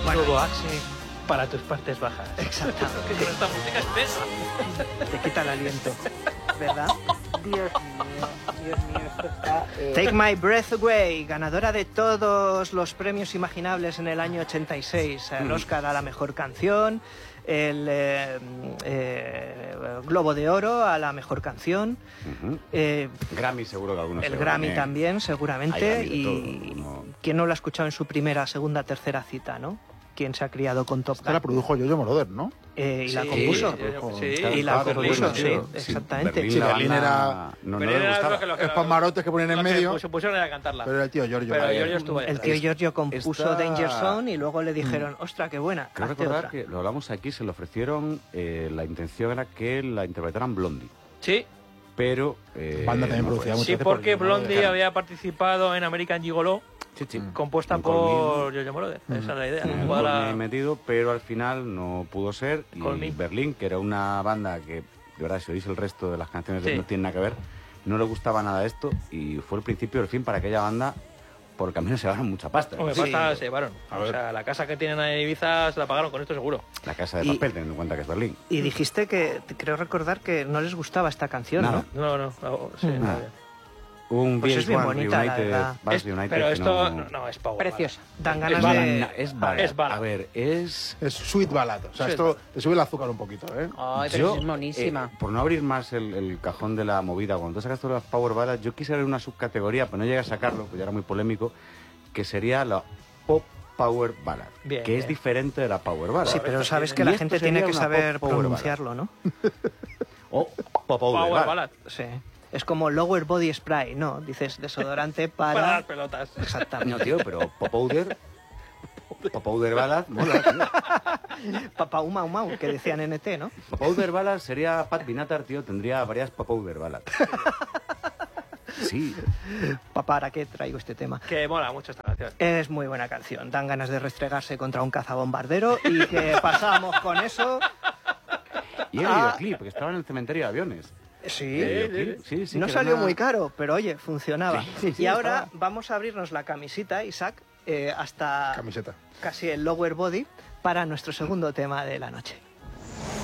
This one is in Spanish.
Bueno, Nuevo Axi para tus partes bajas. exactamente. Que con esta música es pesa. Te quita el aliento, ¿verdad? Dios mío, esto está... Take My Breath Away, ganadora de todos los premios imaginables en el año 86. El Oscar a la mejor canción, el Globo de Oro a la mejor canción, Grammy seguro que algunos. el Grammy también, Hay seguramente. Grammy de Y todo, uno- ¿quién no lo ha escuchado en su primera, segunda, tercera cita, no? ¿Quién se ha criado con Top Esta la Gun? produjo Yo-Yo Moroder, ¿no? Y la Sí, compuso. sí. Y la Estaba compuso, Berlín, sí, tío. exactamente. Berlín, Sí, la Berlín banda era- No, Pero le era gustaba. lo que Es pamarotes que ponen en medio, Se pusieron a cantarla. pero era el tío Giorgio. Pero ahí. Giorgio estuvo ahí El atrás. tío Giorgio compuso Esta- Danger Zone y luego le dijeron, ostra, qué buena, Creo hazte recordar otra. que lo hablamos aquí, se le ofrecieron, la intención era que la interpretaran Blondie, Sí, pero... Banda también no producida fue. mucho. sí, veces porque por- Blondie Claro. había participado en American Gigolo, Sí, sí. compuesta Un por Colmín, Giorgio Moroder. Esa es la idea. un Toda la- Colmín metido, pero al final no pudo ser. Y Colmín. Berlín, que era una banda que, de verdad, si oís el resto de las canciones Sí. no tienen nada que ver, no le gustaba nada esto y fue el principio del fin para aquella banda, porque al menos se llevaron mucha pasta. Hombre, Sí. pasta se llevaron. A O ver. sea, la casa que tienen en Ibiza se la pagaron con esto seguro. La casa de Y- papel, teniendo en cuenta que es Berlín. Y dijiste que, creo recordar que no les gustaba esta canción, Nada. ¿no? No, sí, Mm. nada. Un Pues es bien VH1 bonita, la Reunited, verdad. Vals Es- United pero que esto no... no es power. Preciosa. Dan Es ganas bala. de... Es bala. Es bala. A ver, es... Es sweet ballad. O sea, Sweet esto te sube el azúcar un poquito, ¿eh? Ay, pero Yo, es monísima. por no abrir más el cajón de la movida, cuando tú sacas todas las Power Ballads, yo quisiera ver una subcategoría, pero no llegué a sacarlo, pues ya era muy polémico, que sería la Pop Power Ballad, Bien, que es bien. diferente de la Power Ballad. Sí, pero sabes que Y la esto gente sería tiene que una saber Pop Power pronunciarlo, ¿no? O Pop Power Power Ballad. Ballad. Sí. Es como Lower Body Spray, ¿no? Dices desodorante Para las para... pelotas. Exactamente. No, tío, pero Pop Powder... Pop Powder Ballad, mola, tío. Papá Uma Umau, que decían NT, ¿no? Pop Powder Ballad sería Pat Benatar, tío, tendría varias Pop Powder Ballad. Sí, Papá, ¿para qué traigo este tema? Que mola mucho esta canción. Es muy buena canción. Dan ganas de restregarse contra un cazabombardero y que pasamos con eso. y el Ah. videoclip, que estaba en el cementerio de aviones. Sí. El videoclip, sí, sí, No que salió era una- muy caro, pero oye, funcionaba. Sí, sí, y ahora estaba. vamos a abrirnos la camisita, Isaac, hasta Camiseta. casi el lower body para nuestro segundo tema de la noche.